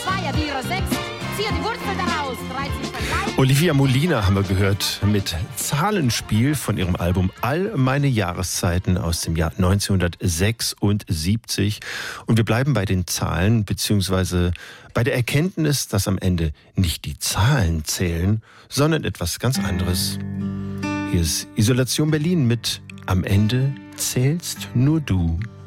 2 addiere 6, ziehe die Wurzel daraus, 13 vergleich. Olivia Molina haben wir gehört mit Zahlenspiel von ihrem Album All meine Jahreszeiten aus dem Jahr 1976. Und wir bleiben bei den Zahlen, beziehungsweise bei der Erkenntnis, dass am Ende nicht die Zahlen zählen, sondern etwas ganz anderes. Hier ist Isolation Berlin mit Am Ende zählst nur du.